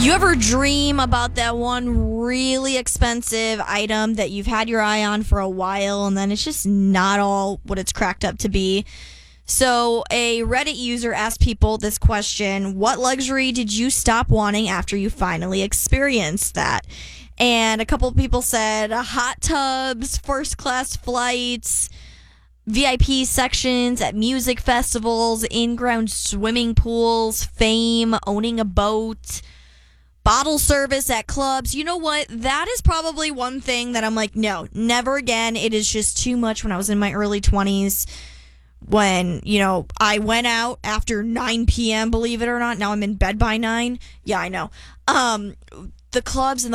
You ever dream about that one really expensive item that you've had your eye on for a while and then it's just not all what it's cracked up to be? So, a Reddit user asked people this question: what luxury did you stop wanting after you finally experienced that? And a couple of people said hot tubs, first class flights, VIP sections at music festivals, in ground swimming pools, fame, owning a boat, bottle service at clubs. You know what? That is probably one thing that I'm like, no, never again. It is just too much. When I was in my early 20s, when, I went out after 9 p.m., believe it or not. Now I'm in bed by 9. Yeah, I know. The clubs and the